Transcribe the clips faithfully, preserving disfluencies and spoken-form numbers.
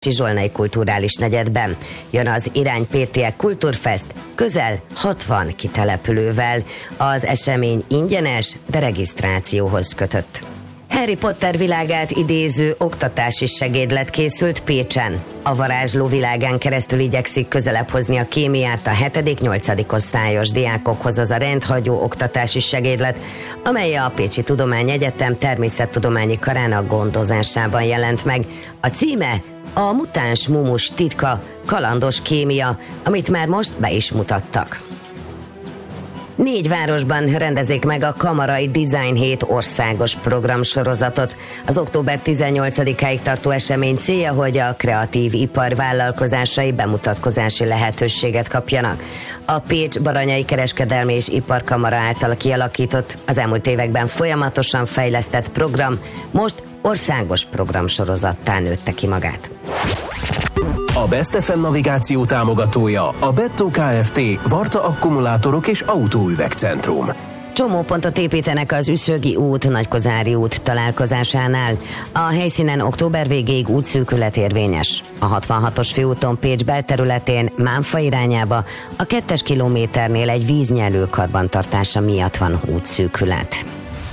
Zsolnai kulturális negyedben. Jön az Irány pé té é Kulturfest közel hatvan kitelepülővel. Az esemény ingyenes, de regisztrációhoz kötött. Harry Potter világát idéző oktatási segédlet készült Pécsen. A varázsló világán keresztül igyekszik közelebb hozni a kémiát a hetedik-nyolcadik osztályos diákokhoz az a rendhagyó oktatási segédlet, amely a Pécsi Tudományegyetem természettudományi karának gondozásában jelent meg. A címe a mutáns mumus titka, kalandos kémia, amit már most be is mutattak. Négy városban rendezik meg a Kamarai Design Hét országos programsorozatot. Az október tizennyolcadikáig tartó esemény célja, hogy a kreatív ipar vállalkozásai bemutatkozási lehetőséget kapjanak. A Pécs-Baranyai Kereskedelmi és Iparkamara által kialakított, az elmúlt években folyamatosan fejlesztett program most országos programsorozattá nőtte ki magát. A Best ef em navigáció támogatója a Bettó Kft. Varta Akkumulátorok és Autóüvegcentrum. Csomópontot építenek az Üszögi út, Nagykozári út találkozásánál. A helyszínen október végéig útszűkület érvényes. A hatvanhatos főúton Pécs belterületén Mánfa irányába a kettes kilométernél egy víznyelő karbantartása miatt van útszűkület.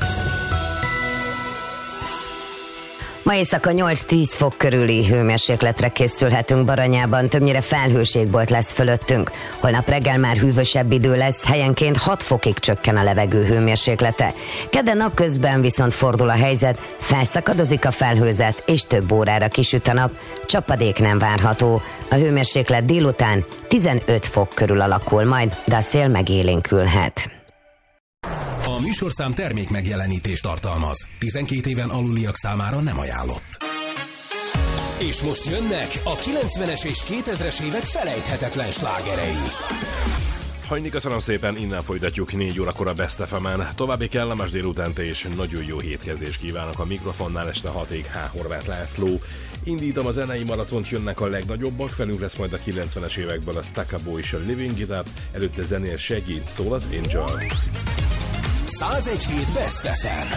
Ma éjszaka nyolc-tíz fok körüli hőmérsékletre készülhetünk Baranyában, többnyire felhőségbolt lesz fölöttünk. Holnap reggel már hűvösebb idő lesz, helyenként hat fokig csökken a levegő hőmérséklete. Kedden napközben viszont fordul a helyzet, felszakadozik a felhőzet, és több órára kisüt a nap, csapadék nem várható. A hőmérséklet délután tizenöt fok körül alakul majd, de a szél megélénkülhet. A műsorszám termék megjelenítést tartalmaz. tizenkét éven aluliak számára nem ajánlott. És most jönnek a kilencvenes és kétezres évek felejthetetlen slágerei. Hajni, köszönöm szépen, innen folytatjuk négy órakor a Best ef emen. További kellemes délutánt és nagyon jó hétkezést kívánok a mikrofonnál, este hatig H. Horváth László. Indítom a zenei maratont, jönnek a legnagyobbak, felünk lesz majd a kilencvenes évekből a Stackabo és a Living It Up, előtte zenél Shaggy, szól az Angel. százegy hét Best ef em.